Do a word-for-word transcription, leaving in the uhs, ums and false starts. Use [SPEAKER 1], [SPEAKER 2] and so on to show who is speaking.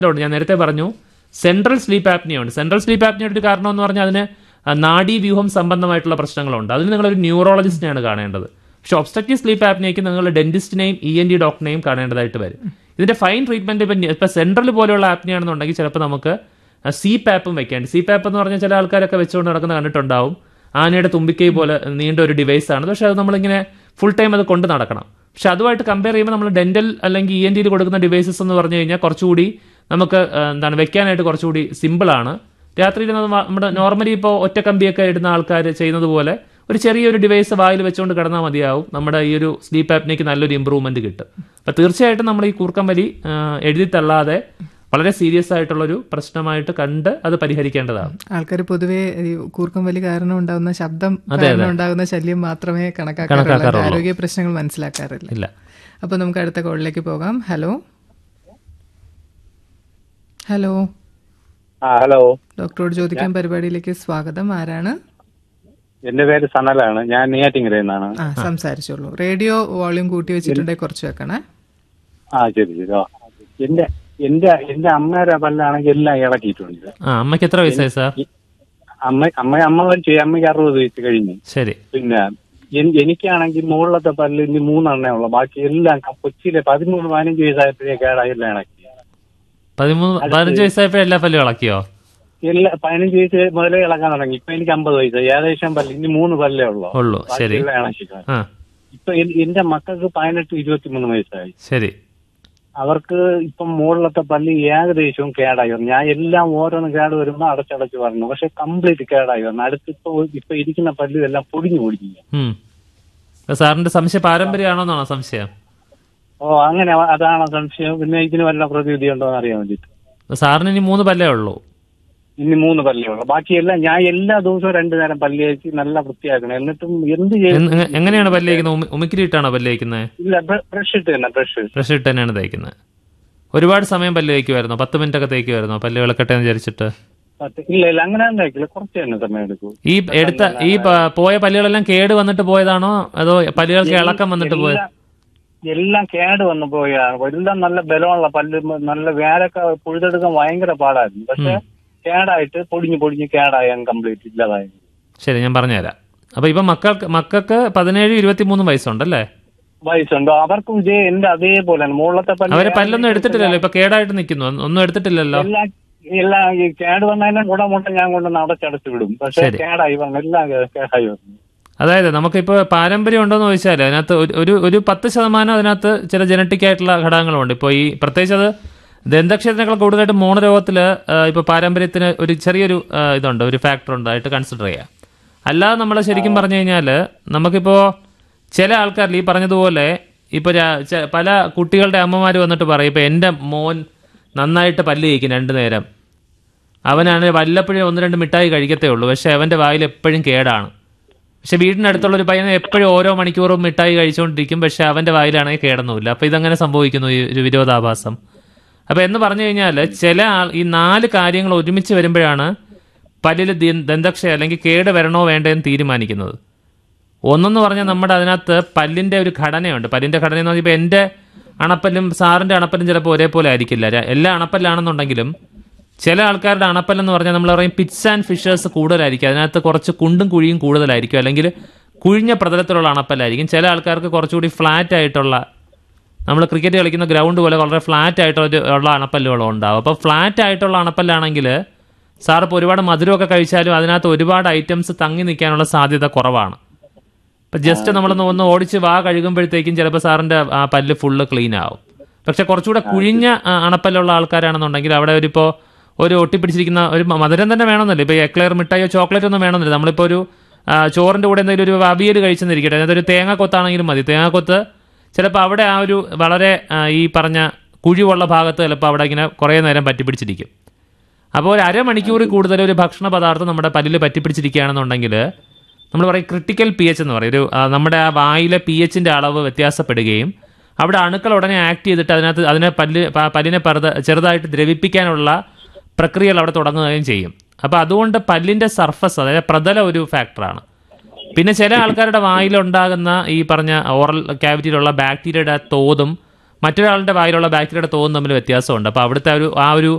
[SPEAKER 1] ഞാൻ നേരത്തെ പറഞ്ഞു സെൻട്രൽ സ്ലീപ്പ് ആപ്നിയ ഉണ്ട്. സെൻട്രൽ സ്ലീപ്പ് ആപ്നിയുടെ ഒരു കാരണം എന്ന് പറഞ്ഞാൽ അതിന് നാഡീവ്യൂഹം സംബന്ധമായിട്ടുള്ള പ്രശ്നങ്ങളുണ്ട്. അതിന് നിങ്ങളൊരു ന്യൂറോളജിസ്റ്റിനെയാണ് കാണേണ്ടത്. പക്ഷെ ഒബ്സ്ട്രക്റ്റീവ് സ്ലീപ്പ് ആപ്നിയയ്ക്ക് നിങ്ങൾ ഡെന്റിസ്റ്റിനെയും ഇ എൻ ഡി ഡോക്ടറിനെയും കാണേണ്ടതായിട്ട് വരും. ഇതിന്റെ ഫൈൻ ട്രീറ്റ്മെന്റ് ഇപ്പം ഇപ്പം സെൻട്രൽ പോലെയുള്ള ആപ്നിയാണെന്നുണ്ടെങ്കിൽ ചിലപ്പോൾ നമുക്ക് സി പാപ്പും വെക്കേണ്ടി. സി പാപ്പ് എന്ന് പറഞ്ഞാൽ ചില ആൾക്കാരൊക്കെ വെച്ചുകൊണ്ട് നടക്കുന്ന കണ്ടിട്ടുണ്ടാവും. ആനയുടെ തുമ്പിക്കൈ പോലെ നീണ്ട ഒരു ഡിവൈസാണ്. പക്ഷെ അത് നമ്മളിങ്ങനെ ഫുൾ ടൈം അത് കൊണ്ട് നടക്കണം. പക്ഷെ അതുമായിട്ട് കമ്പയർ ചെയ്യുമ്പോൾ നമ്മൾ ഡെന്റൽ അല്ലെങ്കിൽ ഇ എൻ ഡിയിൽ കൊടുക്കുന്ന ഡിവൈസസ് എന്ന് പറഞ്ഞു കഴിഞ്ഞാൽ കുറച്ചുകൂടി നമുക്ക് എന്താണ് വെക്കാനായിട്ട് കുറച്ചുകൂടി സിമ്പിളാണ്. രാത്രിയിൽ നമ്മുടെ നോർമലി ഇപ്പോൾ ഒറ്റ കമ്പിയൊക്കെ ഇടുന്ന ആൾക്കാർ ചെയ്യുന്നത് പോലെ ഒരു ചെറിയൊരു ഡിവൈസ് വായിൽ വെച്ചുകൊണ്ട് കിടന്നാൽ മതിയാവും. നമ്മുടെ ഈ ഒരു സ്ലീപ്പ് ആപ്നിയയ്ക്ക് നല്ലൊരു ഇമ്പ്രൂവ്മെന്റ് കിട്ടും. അപ്പം തീർച്ചയായിട്ടും നമ്മൾ ഈ കൂർക്കം വലി എഴുതി തള്ളാതെ വളരെ സീരിയസ് ആയിട്ടുള്ളൊരു പ്രശ്നമായിട്ട് കണ്ട് അത് പരിഹരിക്കേണ്ടതാണ്.
[SPEAKER 2] ആൾക്കാർ പൊതുവെ കൂർക്കം വലി കാരണം ഉണ്ടാകുന്ന ശബ്ദം കാരണം ഉണ്ടാകുന്ന ശല്യം മാത്രമേ കണക്കാക്കാറുള്ളൂ, ആരോഗ്യ പ്രശ്നങ്ങൾ മനസ്സിലാക്കാറില്ല. അപ്പൊ നമുക്ക് അടുത്ത കോളിലേക്ക് പോകാം. ഹലോ ഹലോ
[SPEAKER 3] ഹലോ
[SPEAKER 2] ഡോക്ടറോട് ചോദിക്കാൻ പരിപാടിയിലേക്ക് സ്വാഗതം. ആരാണ്?
[SPEAKER 3] എന്റെ പേര് സനലാണ്. ഞാൻ നെയ്യാറ്റിൻകരയിൽ നിന്നാണ്.
[SPEAKER 2] ആ സംസാരിച്ചോളൂ. റേഡിയോ വോളിയം കൂട്ടി വെച്ചിട്ടുണ്ടെങ്കിൽ കുറച്ച് വെക്കണേ.
[SPEAKER 3] ആ ശരി ശരി. എന്റെ എന്റെ എന്റെ അമ്മയുടെ പല്ലാണെങ്കിൽ എല്ലാം ഇളക്കിയിട്ടുണ്ട്.
[SPEAKER 1] അമ്മയ്ക്ക് എത്ര വയസ്സായി സാർ?
[SPEAKER 3] അമ്മ അമ്മ അമ്മ മരിച്ചു. അമ്മയ്ക്ക് അറുപത് വയസ്സ് കഴിഞ്ഞു.
[SPEAKER 1] ശരി.
[SPEAKER 3] പിന്നെ എനിക്കാണെങ്കിൽ മുകളിലത്തെ പല്ല് ഇനി മൂന്നെണ്ണേ ഉള്ളു. ബാക്കി എല്ലാം കൊച്ചിയിലെ പതിമൂന്ന് പതിനഞ്ച് വയസ്സായപ്പോഴേ കേടായി എല്ലാം ഇളക്കി.
[SPEAKER 1] പതിമൂന്ന് പതിനഞ്ച് വയസ്സായപ്പോഴേ എല്ലാ പല്ലും ഇളക്കിയോ?
[SPEAKER 3] എല്ലാ പതിനഞ്ച് വയസ്സ് മുതലേ ഇളക്കാൻ തുടങ്ങി. ഇപ്പൊ എനിക്ക് അമ്പത് വയസ്സായി. ഏകദേശം പല്ല് ഇനി മൂന്ന് പല്ലേ ഉള്ളൂ. ഇളക്കിക്കാൻ ഇപ്പൊ എന്റെ മക്കൾക്ക് പതിനെട്ട് ഇരുപത്തിമൂന്ന് വയസ്സായി.
[SPEAKER 1] ശരി.
[SPEAKER 3] അവർക്ക് ഇപ്പം മുകളിലത്തെ പല്ല് ഏകദേശവും കേടായി വന്നു. ഞാൻ എല്ലാം ഓരോന്ന് കേട് വരുമ്പോ അടച്ചടച്ച് പറഞ്ഞു. പക്ഷെ കംപ്ലീറ്റ് കേടായി വന്നു. അടുത്തിപ്പോ ഇപ്പൊ ഇരിക്കുന്ന പല്ല് എല്ലാം പൊടിഞ്ഞു പൊടിഞ്ഞു.
[SPEAKER 1] സാറിന്റെ സംശയം പാരമ്പര്യമാണോന്നാണോ സംശയം?
[SPEAKER 3] ഓ അങ്ങനെ അതാണോ സംശയം? പിന്നെ ഇതിന് വല്ല പ്രതിവിധി ഉണ്ടോ എന്ന് അറിയാൻ വേണ്ടിട്ട്.
[SPEAKER 1] സാറിന് ഇനി മൂന്ന് പല്ലേ ഉള്ളൂ?
[SPEAKER 3] ഇനി മൂന്ന് പല്ലേ ഉള്ളൂ. ബാക്കിയെല്ലാം ഞാൻ എല്ലാ ദിവസവും രണ്ടു നേരം പല്ല് കഴിച്ച് നല്ല വൃത്തിയാക്കണം. എന്നിട്ടും എന്ത് ചെയ്യും?
[SPEAKER 1] എങ്ങനെയാണ് പല്ല് കഴിക്കുന്നത്? ഉമിക്കിരി ഇട്ടാണോ പല്ല് കഴിക്കുന്നത്?
[SPEAKER 3] ഇല്ല, ബ്രഷ് ഇട്ട് തന്നെ. ബ്രഷ്
[SPEAKER 1] ബ്രഷ് ഇട്ട് തന്നെയാണ് തേക്കുന്നത്. ഒരുപാട് സമയം പല്ല് തേക്കുമായിരുന്നോ? പത്ത് മിനിറ്റ് ഒക്കെ തേക്കുമായിരുന്നോ പല്ല് വിളക്കട്ടെ എന്ന് വിചാരിച്ചിട്ട്?
[SPEAKER 3] ഇല്ല ഇല്ല അങ്ങനെ തേക്കില്ല. കുറച്ച് തന്നെ സമയം എടുക്കും.
[SPEAKER 1] ഈ എടുത്ത ഈ പോയ പല്ലുകളെല്ലാം കേട് വന്നിട്ട് പോയതാണോ അതോ പല്ലുകൾക്ക് ഇളക്കം വന്നിട്ട് പോയത്?
[SPEAKER 3] എല്ലാം കേട് വന്നു പോയാണ്. എല്ലാം നല്ല ബലമുള്ള പല്ല്, നല്ല വേരൊക്കെ പുഴുതെടുക്കാൻ ഭയങ്കര പാടായിരുന്നു. പക്ഷെ കേടായിട്ട് പൊടിഞ്ഞു പൊടിഞ്ഞ് കേടായി കംപ്ലീറ്റ് ഇല്ലാതായി.
[SPEAKER 1] ശരി, ഞാൻ പറഞ്ഞുതരാം. അപ്പൊ ഇപ്പൊ മക്കൾക്ക് മക്കൾക്ക് പതിനേഴ് ഇരുപത്തിമൂന്ന് വയസ്സുണ്ടല്ലേ?
[SPEAKER 3] വയസ്സുണ്ടോ? അവർക്കും ഇതേ എന്റെ അതേപോലെ മുകളിലത്തെ പല്ല്.
[SPEAKER 1] അവരെ പല്ലൊന്നും എടുത്തിട്ടില്ലല്ലോ? ഇപ്പൊ കേടായിട്ട് നിൽക്കുന്നു. ഒന്നും എടുത്തിട്ടില്ലല്ലോ?
[SPEAKER 3] എല്ലാം എല്ലാം ഈ കേട് വന്നതിനെ കൂടെ മുട്ട ഞാൻ കൊണ്ടൊന്ന് അടച്ചടച്ച് വിടും. പക്ഷെ കേടായി വന്നു. എല്ലാം കേടായി വന്നു.
[SPEAKER 1] അതായത് നമുക്കിപ്പോൾ പാരമ്പര്യം ഉണ്ടോയെന്ന് ചോദിച്ചാൽ അതിനകത്ത് ഒരു ഒരു പത്ത് ശതമാനം അതിനകത്ത് ചില ജനറ്റിക് ആയിട്ടുള്ള ഘടകങ്ങളുണ്ട്. ഇപ്പോൾ ഈ പ്രത്യേകിച്ച് അത് ദന്തക്ഷേത്രങ്ങൾ കൂടുതലായിട്ട് മോണരോഗത്തിൽ ഇപ്പോൾ പാരമ്പര്യത്തിന് ഒരു ചെറിയൊരു ഇതുണ്ട്, ഒരു ഫാക്ടർ ഉണ്ടായിട്ട് കൺസിഡർ ചെയ്യാം. അല്ലാതെ നമ്മൾ ശരിക്കും പറഞ്ഞു കഴിഞ്ഞാൽ നമുക്കിപ്പോൾ ചില ആൾക്കാരിൽ ഈ പറഞ്ഞതുപോലെ ഇപ്പോൾ പല കുട്ടികളുടെ അമ്മമാർ വന്നിട്ട് പറയും ഇപ്പോൾ എൻ്റെ മോൻ നന്നായിട്ട് പല്ല് കഴിക്കും രണ്ടു നേരം, അവനാണെങ്കിൽ വല്ലപ്പോഴും ഒന്ന് രണ്ട് മിഠായി കഴിക്കത്തേ ഉള്ളൂ, പക്ഷെ അവൻ്റെ വായിൽ എപ്പോഴും കേടാണ്. പക്ഷെ വീടിനടുത്തുള്ളൊരു പയ്യൻ എപ്പോഴും ഓരോ മണിക്കൂറും മിഠായി കഴിച്ചുകൊണ്ടിരിക്കും, പക്ഷെ അവൻ്റെ വായിലാണെങ്കിൽ കേടൊന്നുമില്ല. അപ്പോൾ ഇതങ്ങനെ സംഭവിക്കുന്നു, ഈ ഒരു വിരോധാഭാസം. അപ്പോൾ എന്ന് പറഞ്ഞു കഴിഞ്ഞാൽ ചില ആൾ ഈ നാല് കാര്യങ്ങൾ ഒരുമിച്ച് വരുമ്പോഴാണ് പല്ലിൽ ദന്തക്ഷയ അല്ലെങ്കിൽ കേട് വരണോ വേണ്ടതെന്ന് തീരുമാനിക്കുന്നത്. ഒന്നെന്ന് പറഞ്ഞാൽ നമ്മുടെ അതിനകത്ത് പല്ലിൻ്റെ ഒരു ഘടനയുണ്ട്. പല്ലിൻ്റെ ഘടന എന്ന് പറഞ്ഞാൽ ഇപ്പോൾ എൻ്റെ അണപ്പല്ലും സാറിൻ്റെ അണപ്പല്ലും ചിലപ്പോൾ ഒരേപോലെ ആയിരിക്കില്ല. എല്ലാ അണപ്പല്ലാണെന്നുണ്ടെങ്കിലും ചില ആൾക്കാരുടെ അണപ്പല്ലെന്ന് പറഞ്ഞാൽ നമ്മൾ പറയും പിറ്റ്സ് ആൻഡ് ഫിഷേഴ്സ് കൂടുതലായിരിക്കും. അതിനകത്ത് കുറച്ച് കുണ്ടും കുഴിയും കൂടുതലായിരിക്കും, അല്ലെങ്കിൽ കുഴിഞ്ഞ പ്രതലത്തിലുള്ള അണപ്പല്ലായിരിക്കും. ചില ആൾക്കാർക്ക് കുറച്ചുകൂടി ഫ്ലാറ്റ് ആയിട്ടുള്ള, നമ്മൾ ക്രിക്കറ്റ് കളിക്കുന്ന ഗ്രൗണ്ട് പോലെ വളരെ ഫ്ലാറ്റ് ആയിട്ടുള്ള അണപ്പല്ലുകളും ഉണ്ടാവും. അപ്പോൾ ഫ്ലാറ്റ് ആയിട്ടുള്ള അണപ്പല്ലാണെങ്കിൽ സാർ ഇപ്പോൾ ഒരുപാട് മധുരമൊക്കെ കഴിച്ചാലും അതിനകത്ത് ഒരുപാട് ഐറ്റംസ് തങ്ങി നിൽക്കാനുള്ള സാധ്യത കുറവാണ്. ഇപ്പം ജസ്റ്റ് നമ്മളൊന്ന് ഒന്ന് ഓടിച്ച് വാ കഴുകുമ്പോഴത്തേക്കും ചിലപ്പോൾ സാറിൻ്റെ ആ പല്ല് ഫുള്ള് ക്ലീൻ ആവും. പക്ഷെ കുറച്ചുകൂടെ കുഴിഞ്ഞ അണപ്പല്ലുള്ള ആൾക്കാരാണെന്നുണ്ടെങ്കിൽ അവിടെ ഒരിപ്പോൾ ഒരു ഒട്ടിപ്പിടിച്ചിരിക്കുന്ന ഒരു മധുരം തന്നെ വേണമെന്നില്ല. ഇപ്പോൾ എക്ലെയർ മിഠായിയോ ചോക്ലേറ്റ് ഒന്നും വേണമെന്നില്ല. നമ്മളിപ്പോൾ ഒരു ചോറിൻ്റെ കൂടെ എന്തെങ്കിലും ഒരു അവിയൽ കഴിച്ചെന്നിരിക്കട്ടെ, അതിനകത്ത് ഒരു തേങ്ങാക്കൊത്താണെങ്കിലും മതി. തേങ്ങാക്കൊത്ത് ചിലപ്പോൾ അവിടെ ആ ഒരു വളരെ ഈ പറഞ്ഞ കുഴിവുള്ള ഭാഗത്ത് ചിലപ്പോൾ അവിടെ ഇങ്ങനെ കുറേ നേരം പറ്റിപ്പിടിച്ചിരിക്കും. അപ്പോൾ ഒരു അരമണിക്കൂറിൽ കൂടുതൽ ഒരു ഭക്ഷണ പദാർത്ഥം നമ്മുടെ പല്ലിൽ പറ്റിപ്പിടിച്ചിരിക്കുകയാണെന്നുണ്ടെങ്കിൽ നമ്മൾ പറയും ക്രിട്ടിക്കൽ പി എച്ച് എന്ന് പറയും. ഒരു നമ്മുടെ ആ വായിലെ പി എച്ചിൻ്റെ അളവ് വ്യത്യാസപ്പെടുകയും അവിടെ അണുക്കൾ ഉടനെ ആക്ട് ചെയ്തിട്ട് അതിനകത്ത് അതിനെ പല്ല് പല്ലിനെ ചെറുതായിട്ട് ദ്രവിപ്പിക്കാനുള്ള പ്രക്രിയകൾ അവിടെ തുടങ്ങുകയും ചെയ്യും. അപ്പോൾ അതുകൊണ്ട് പല്ലിൻ്റെ സർഫസ്, അതായത് പ്രതലം ഒരു ഫാക്ടറാണ്. പിന്നെ ചില ആൾക്കാരുടെ വായിലുണ്ടാകുന്ന ഈ പറഞ്ഞ ഓറൽ ക്യാവിറ്റിയിലുള്ള ബാക്ടീരിയയുടെ തോതും മറ്റൊരാളുടെ വായിലുള്ള ബാക്ടീരിയയുടെ തോതും തമ്മിൽ വ്യത്യാസമുണ്ട്. അപ്പോൾ അവിടുത്തെ ഒരു ആ ഒരു